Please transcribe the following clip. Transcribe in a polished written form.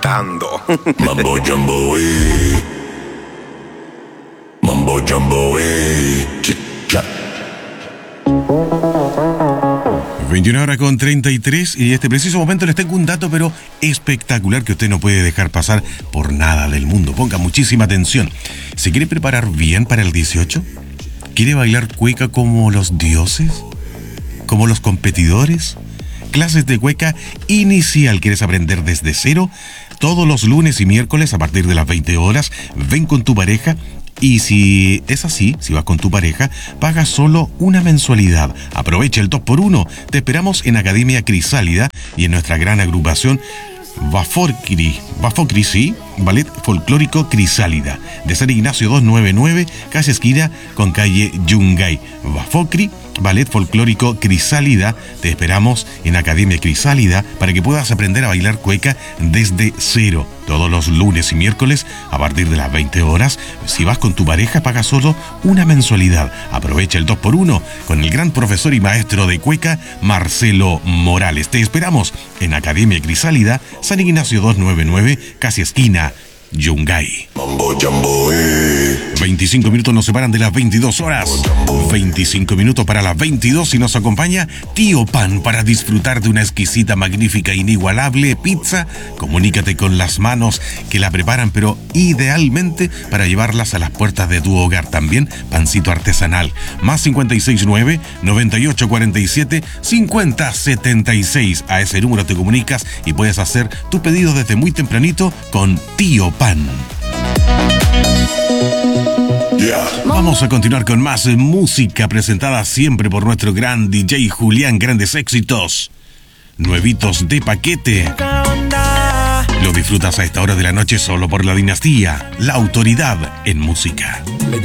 cantando. Mambo Jumbo, Mambo Jumbo, Chicha. 21:33 y en este preciso momento les tengo un dato pero espectacular que usted no puede dejar pasar por nada del mundo. Ponga muchísima atención. ¿Se quiere preparar bien para el 18? ¿Quiere bailar cueca como los dioses? ¿Como los competidores? Clases de cueca inicial. ¿Quieres aprender desde cero? Todos los lunes y miércoles a partir de las 20 horas. Ven con tu pareja. Y si es así, si vas con tu pareja, paga solo una mensualidad. Aprovecha el 2x1. Te esperamos en Academia Crisálida y en nuestra gran agrupación Bafocri, sí, Ballet Folclórico Crisálida, de San Ignacio 299, calle esquina con calle Yungay. Bafocri, Ballet Folclórico Crisálida. Te esperamos en Academia Crisálida para que puedas aprender a bailar cueca desde cero. Todos los lunes y miércoles a partir de las 20 horas. Si vas con tu pareja, paga solo una mensualidad. Aprovecha el 2x1 con el gran profesor y maestro de cueca, Marcelo Morales. Te esperamos en Academia Crisálida, San Ignacio 299, casi esquina Yungay. 25 minutos nos separan de las 22 horas. 25 minutos para las 22 y nos acompaña Tío Pan para disfrutar de una exquisita, magnífica, inigualable pizza. Comunícate con las manos que la preparan, pero idealmente para llevarlas a las puertas de tu hogar. También pancito artesanal. Más 569-9847-5076. A ese número te comunicas y puedes hacer tu pedido desde muy tempranito con Tío Pan. Vamos a continuar con más música presentada siempre por nuestro gran DJ Julián. Grandes éxitos, nuevitos de paquete. Lo disfrutas a esta hora de la noche solo por La Dinastía, la autoridad en música.